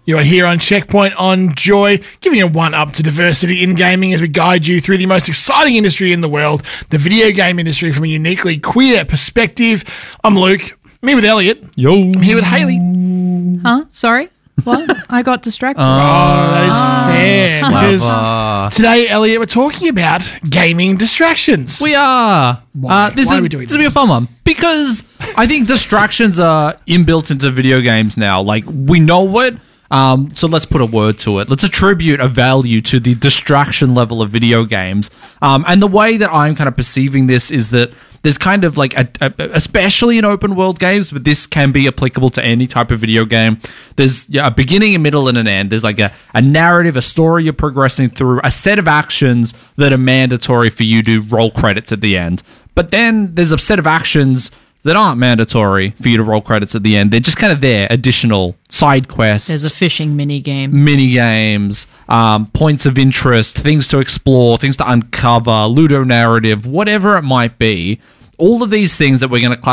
You are here on Checkpoint on Joy, giving you one up to diversity in gaming as we guide you through the most exciting industry in the world, the video game industry, from a uniquely queer perspective. I'm Luke. Me with Elliot. Yo. I'm here with Haley. Huh? Sorry? What? I got distracted. That is fair. Because today, Elliot, we're talking about gaming distractions. We are. Why? This Why are we doing this will be a fun one. Because I think distractions are inbuilt into video games now. Like, we know it. So let's put a word to it. Let's attribute a value to the distraction level of video games. And the way that I'm kind of perceiving this is that there's kind of like, especially in open world games, but this can be applicable to any type of video game. There's a beginning, a middle, and an end. There's like a narrative, a story you're progressing through, a set of actions that are mandatory for you to roll credits at the end. But then there's a set of actions that aren't mandatory for you to roll credits at the end. They're just kind of there, additional side quests. There's a fishing mini-game. Mini-games, points of interest, things to explore, things to uncover, ludo narrative, whatever it might be. All of these things that we're going to